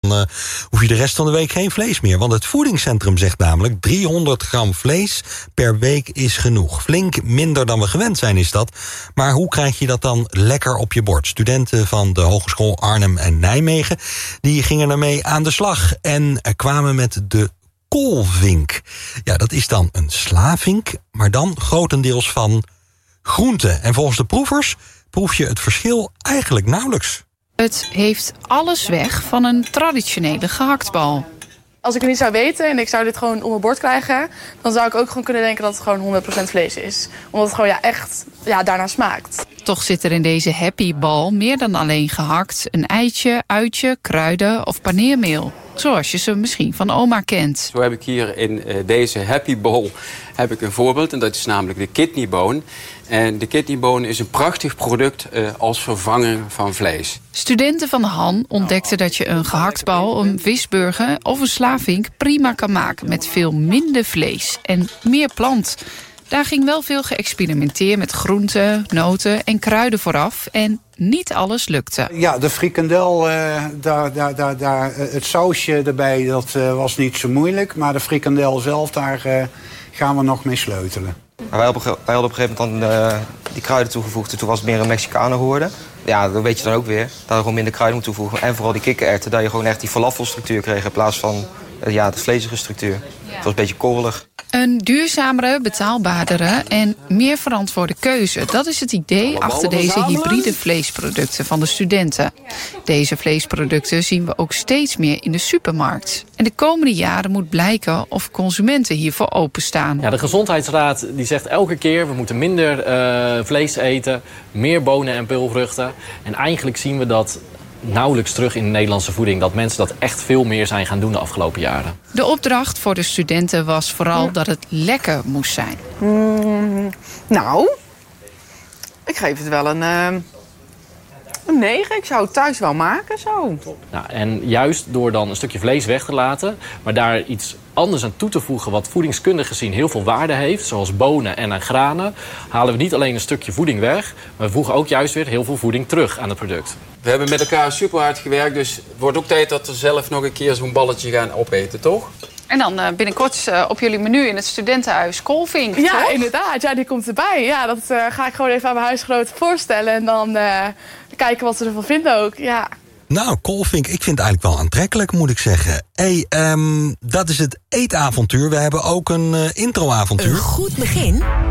dan hoef je de rest van de week geen vlees meer. Want het voedingscentrum zegt namelijk 300 gram vlees per week is genoeg. Flink minder dan we gewend zijn is dat. Maar hoe krijg je dat dan lekker op je bord? Studenten van de Hogeschool Arnhem en Nijmegen die gingen ermee aan de slag en kwamen met de koolvink. Ja, dat is dan een slavink, maar dan grotendeels van groente. En volgens de proevers proef je het verschil eigenlijk nauwelijks. Het heeft alles weg van een traditionele gehaktbal. Als ik het niet zou weten en ik zou dit gewoon op mijn bord krijgen, dan zou ik ook gewoon kunnen denken dat het gewoon 100% vlees is. Omdat het gewoon echt daarna smaakt. Toch zit er in deze happy bal meer dan alleen gehakt, een eitje, uitje, kruiden of paneermeel. Zoals je ze misschien van oma kent. Zo heb ik hier in deze happy bowl heb ik een voorbeeld en dat is namelijk de kidneybone. En de kidneybone is een prachtig product als vervanger van vlees. Studenten van Han ontdekten dat je een gehaktbal, een visburger of een slavink prima kan maken met veel minder vlees en meer plant. Daar ging wel veel geëxperimenteerd met groenten, noten en kruiden vooraf en niet alles lukte. Ja, de frikandel, het sausje erbij, dat was niet zo moeilijk. Maar de frikandel zelf, daar gaan we nog mee sleutelen. Wij hadden op een gegeven moment dan die kruiden toegevoegd. En toen was het meer een Mexicano geworden. Ja, dat weet je dan ook weer. Dat je gewoon minder kruiden moet toevoegen. En vooral die kikkererwten, dat je gewoon echt die falafelstructuur kreeg in plaats van de vlezige structuur. Het was een beetje korrelig. Een duurzamere, betaalbaardere en meer verantwoorde keuze. Dat is het idee achter deze hybride vleesproducten van de studenten. Deze vleesproducten zien we ook steeds meer in de supermarkt. En de komende jaren moet blijken of consumenten hiervoor openstaan. Ja, de Gezondheidsraad die zegt elke keer we moeten minder vlees eten, meer bonen en peulvruchten. En eigenlijk zien we dat nauwelijks terug in de Nederlandse voeding, dat mensen dat echt veel meer zijn gaan doen de afgelopen jaren. De opdracht voor de studenten was vooral dat het lekker moest zijn. Nou, ik geef het wel een 9. Ik zou het thuis wel maken, zo. Nou, en juist door dan een stukje vlees weg te laten, maar daar iets anders aan toe te voegen wat voedingskundig gezien heel veel waarde heeft, zoals bonen en aan granen, halen we niet alleen een stukje voeding weg, maar we voegen ook juist weer heel veel voeding terug aan het product. We hebben met elkaar super hard gewerkt, dus het wordt ook tijd dat we zelf nog een keer zo'n balletje gaan opeten, toch? En dan binnenkort op jullie menu in het studentenhuis koolvink, Ja, toch? inderdaad. Ja, die komt erbij. Ja, dat ga ik gewoon even aan mijn huisgenoten voorstellen. En dan kijken wat ze ervan vinden ook. Ja. Nou, koolvink, ik vind het eigenlijk wel aantrekkelijk, moet ik zeggen. Hey, dat is het eetavontuur. We hebben ook een introavontuur. Een goed begin